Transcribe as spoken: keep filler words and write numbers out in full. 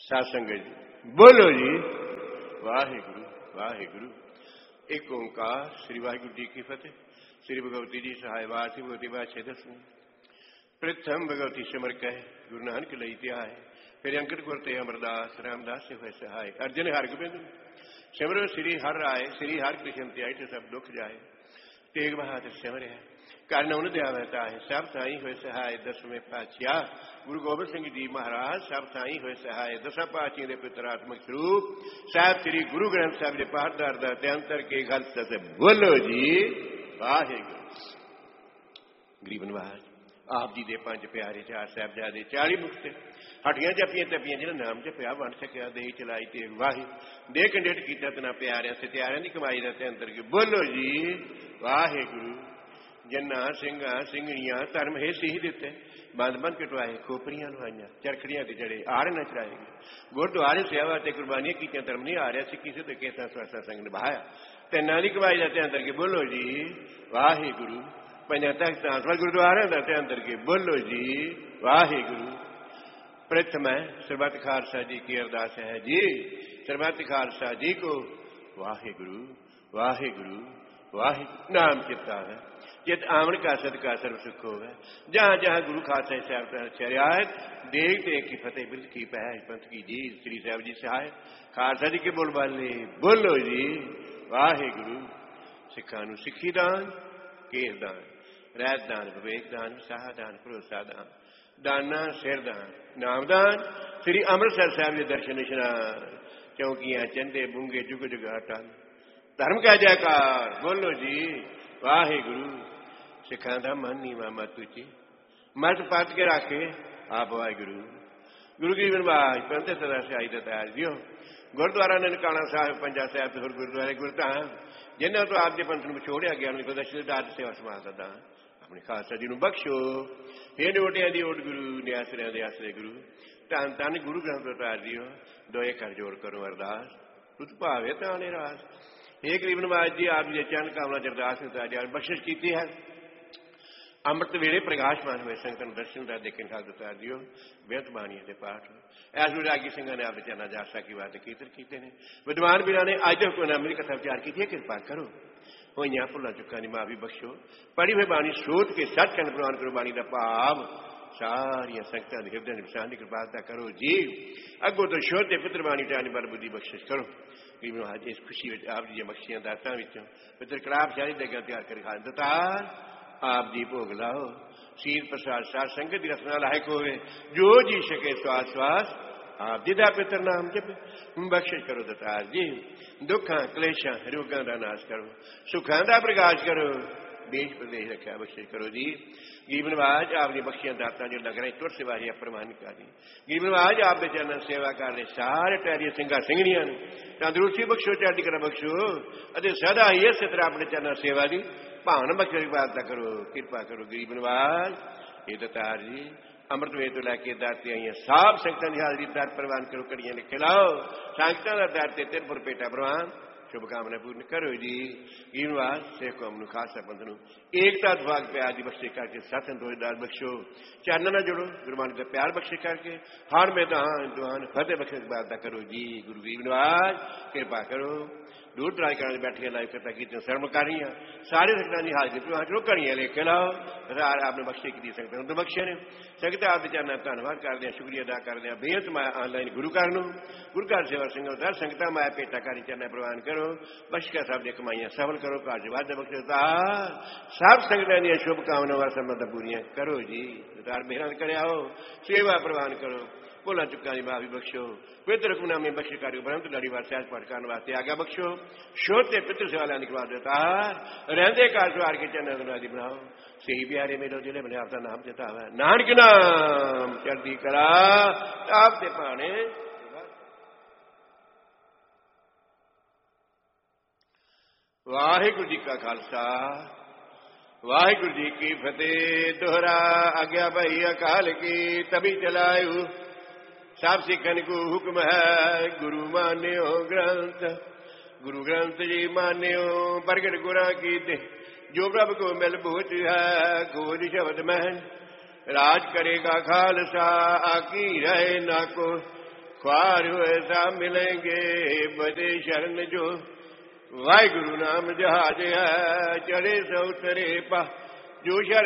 साध संगत जी बोलो जी वाहिगुरु वाहिगुरु। एक ओंकार श्री वाहिगुरु जी की फतेह। श्री भगवती जी सहाय वासी भगवती बादशाह दसवीं प्रथम भगवती सिमर कह गुरु नानक लई त्याय। फिर अंकित गुरते अमरदास रामदास से हुए सहाय। अर्जन हर गोबिंद सिमरो श्री हर राय। श्री हर कृष्ण त्याय तो सब दुख जाए। तेग बहादुर सिमर है कारण उन दयावता है सब साई हुए सहाय। दसवें पातशाह गुरु गोबिंद सिंह जी महाराज सब साई हुए सहाय। दसा पातशाह के पितरात्मक स्वरूप साहब श्री गुरु ग्रंथ साहब के पाठदार दयांतर के गल से बोलो जी वाहिगुरु। गरीब नवाज आप जी के पंज प्यारे चार साहबजादे चाली मुक्त हटियां जपियां तपियां जिन्हें नाम जपिया बन सकिया दे चलाई ते वाही दे कंडेट किया तना प्यारिया से त्यारिया की कमाई रहते अंतर के बोलो जी वाहिगुरु। जन्ना सिंगा सिंगड़ियां धर्म हे सी दिते बंद बंद कटवाए खोपरियां लुआईया चरखड़ियां के जड़े आड़ न चढ़ाए गुरुद्वारे सेवा ते कुर्बानियां की धर्म नहीं आ रहा सी किसी तो कैसा स्वासा संग निभाया तिना की कमाई रहते अंतर के बोलो जी वाहिगुरु। पंजा तख्त गुरुद्वारे रहते अंतर के बोलो जी वाहिगुरु। प्रथम है सरबत खालसा जी की अरदास है जी सरबत खालसा जी को वाहिगुरु वाहिगुरु वाहिगुरु नाम चित्ता है चित आमन का सदका सर्व सुख होगा। जहां जहां गुरु खालसा साहब चरियात देख देख की फतेह बिरद की पहल पंथ की जी श्री साहब जी सहाय खालसा जी के बोल बाले बोलो जी वाहिगुरु। सिखा नूं सिखी दान केर दान रैत दान विवेक दान साह दान भरोसा दान दाना सिर दान नामदान श्री अमृतसर साहब के दर्शन इशनान चौकियां चंदे बूंगे जुग जुग हटान धर्म का जयकार बोलो जी वाहिगुरु। सिखा दा मन नीवा मत उची मत पत के रखे आप वाहिगुरु। गुरु की बनवाज पंथ सदा सिहाई दतार दियो गुरुद्वारा ननकाना साहिब पंजा साहब होर गुरुद्वारे गुरधाम जिन्होंने तो आपके पंथ में छोड़िया गया उनको दर्शन दात सेवा समाज दा अपने खालसा जी बख्शो हे नोटिया की ओट गुरु न्यासरिया दे आसरे गुरु धन धन गुरु ग्रंथ उतार दियो दोए कर जोड़ करो अरदास तुझ भावे ताने रास। हे गरीब नवाज जी आप जी चरण कामना अरदास उतार बख्शिश की है अमृत वेले प्रकाशमान हुए संगतन दर्शन का देखे खाल उतार दियो बेहत बाणिया के पाठ ऐस वे रागी सिंह ने आप चरना जासा की बात कीर्तन किए ने विद्वान बीरा ने आज तक मेरी कथा विचार की है कृपा करो हो भुला चुका नहीं मां भी बख्शो पढ़ी हुई बाणी सोच के सचखंड प्रवान करो बाणी का भाव सारिया संगतां हृदय विशाल की कृपालता करो जी अगो तो शोध पुत्र बाणी टाणी बल बुद्धि बख्शिश करो। आज इस खुशी आप जी बख्शियां दातां विचों पुत्र कड़ाह शाही दग्गा तैयार कर खा दतार आप जी भोग लाओ शीर प्रसाद साध संगत की रचना लायक होवे जो जी सके श्वास श्वास आप जी दा पितर नाम जप बख्शिश करो दतार जी। दुखा क्लेशा रोगां दा नाश करो सुखां दा प्रकाश करो देश प्रदेश रखा बख्शिश करो जी। गरीबनवाज आपने बख्शियां दाता जो लग रहे तुर सेवारी प्रमाण कर दी गरीबनवाज आप दे चरण सेवा कर रहे सारे टहरिया सिंगा सिंगड़ियां तंदुरुस्ती बख्शो चढ़ती करा बख्शो अते सदा ही इस तरह अपने चरण सेवा की भावना बख्शो वार्ता करो कृपा करो। गरीबनवाज ये दतार जी अमृत वे तो लैके दाते आई साफ संगतां की हाजरी दर प्रवान करो कड़ियां लिखे लाओ संगतां दा दर ते तिरपुर पेटा प्रवान शुभकामना पूर्ण करो जी। गरीबनवाज सिख कौम नूं खालसा पंथ नूं एकता दिमाग प्यार की बख्शे करके सतन रोजगार बख्शो चरण न जोड़ो गुरबाणी का प्यार बख्शे करके हर मैदान दुआन फतेह बख्शे बात करो जी। गुरु गरीबनवाज कृपा करो दूर दराज कर बैठिया लाइव कथा की शर्म कर रही सारे संगतां की हाजरी चलो कड़ियां लेके लाओ आपने बख्शे की संगत तो बख्शे ने संगत आप चरणा धन्यवाद करते हैं शुक्रिया अदा करते हैं बेहद मैं ऑनलाइन गुरु घर नूं गुरु घर सेवा संगत हर संगतां मैं भेटा कर चरणा प्रवान करो बख्शिया साहब दी कमाइयां सफल करो घर वाद बख्शे सब संगतां दी शुभकामनावां समझ पूरियां करो जी। दार मेहरबान करो सेवा प्रवान करो भुला चुका की माफी बख्शो पितृ हुक्मनामे बख्शे करो परंतु लड़ीवार सहज पाठ करने वास्ते आज्ञा बख्शो शोध से पितृ सेवा निकलवा देता रहते घर सवार के चरण आदि बनाओ सही प्यारे मेरे जिले मैंने आपका नाम देता है नानक नाम चढ़ती करा आप दे पाने। वाहिगुरु जी का खालसा वाहिगुरु जी की फतेह। दोहरा आज्ञा भाई अकाल की तभी चलायु सब सिखन को हुक्म है गुरु मान्यो ग्रंथ गुरु ग्रंथ जी मान्यो प्रगट गुरा की दे जो प्रभु को मिल भूत है खोज शब्द महन राज करेगा खालसा आकी रहे ना को ख्वार हुए सा मिलेंगे बदे शरण जो वाहिगुरु नाम जहाज है चढ़े सो उतरे पा जो शर